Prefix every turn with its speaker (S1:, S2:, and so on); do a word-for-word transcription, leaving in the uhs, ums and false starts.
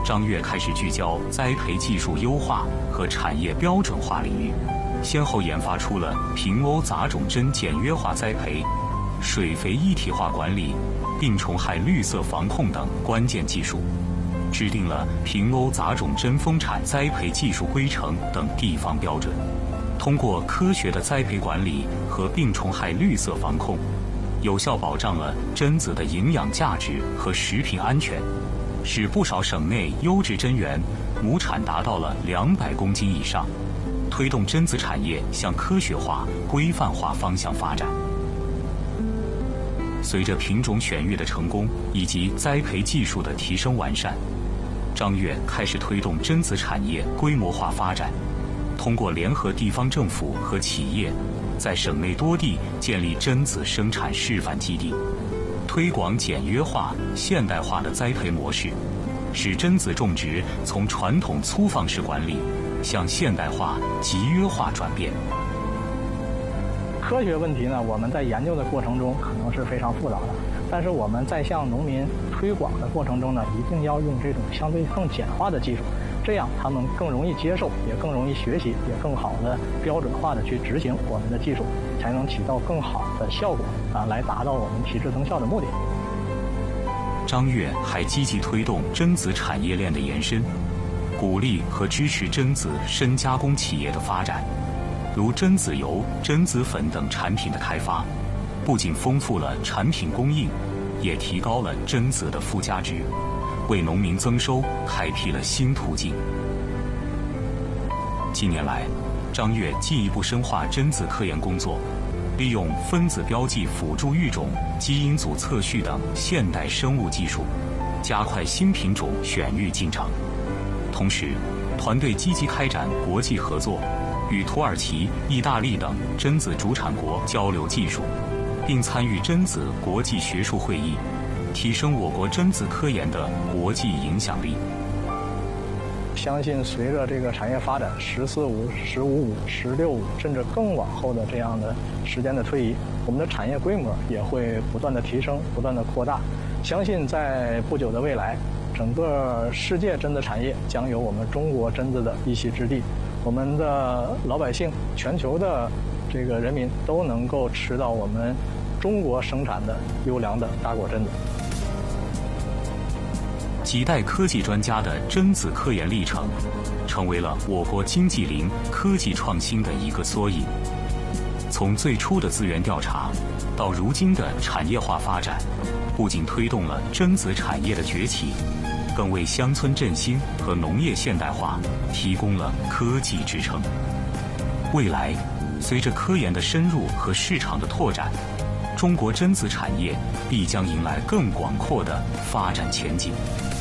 S1: 张悦开始聚焦栽培技术优化和产业标准化领域，先后研发出了平欧杂种针简约化栽培、水肥一体化管理、病虫害绿色防控等关键技术，制定了平欧杂种针丰产栽培技术规程等地方标准。通过科学的栽培管理和病虫害绿色防控，有效保障了榛子的营养价值和食品安全，使不少省内优质榛园亩产达到了两百公斤以上，推动榛子产业向科学化、规范化方向发展。随着品种选育的成功以及栽培技术的提升完善，张悦开始推动榛子产业规模化发展，通过联合地方政府和企业，在省内多地建立榛子生产示范基地，推广简约化、现代化的栽培模式，使榛子种植从传统粗放式管理向现代化、集约化转变。
S2: 科学问题呢，我们在研究的过程中可能是非常复杂的，但是我们在向农民推广的过程中呢，一定要用这种相对更简化的技术，这样他们更容易接受，也更容易学习，也更好的标准化的去执行我们的技术，才能起到更好的效果啊，来达到我们提质增效的目的。
S1: 张悦还积极推动榛子产业链的延伸，鼓励和支持榛子深加工企业的发展，如榛子油、榛子粉等产品的开发，不仅丰富了产品供应，也提高了榛子的附加值，为农民增收开辟了新途径。近年来，张悦进一步深化榛子科研工作，利用分子标记辅助育种、基因组测序等现代生物技术，加快新品种选育进程。同时，团队积极开展国际合作，与土耳其、意大利等榛子主产国交流技术，并参与榛子国际学术会议，提升我国榛子科研的国际影响力。
S2: 相信随着这个产业发展，十四五、十五五、十六五，甚至更往后的这样的时间的推移，我们的产业规模也会不断的提升、不断的扩大。相信在不久的未来，整个世界榛子产业将有我们中国榛子的一席之地。我们的老百姓、全球的这个人民都能够吃到我们中国生产的优良的大果榛子。
S1: 几代科技专家的榛子科研历程，成为了我国经济林科技创新的一个缩影。从最初的资源调查，到如今的产业化发展，不仅推动了榛子产业的崛起，更为乡村振兴和农业现代化提供了科技支撑。未来，随着科研的深入和市场的拓展，中国榛子产业必将迎来更广阔的发展前景。